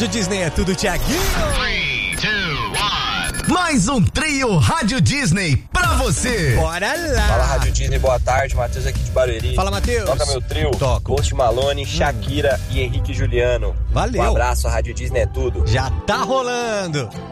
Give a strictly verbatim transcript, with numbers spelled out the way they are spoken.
Rádio Disney é tudo, Thiaguinho. três, dois, um. Mais um trio Rádio Disney pra você. Bora lá. Fala, Rádio Disney, boa tarde. Matheus aqui de Barueri. Fala, Matheus. Toca meu trio. Toco. Post Malone, Shakira hum. e Henrique Juliano. Valeu. Um abraço, a Rádio Disney é tudo. Já tá rolando.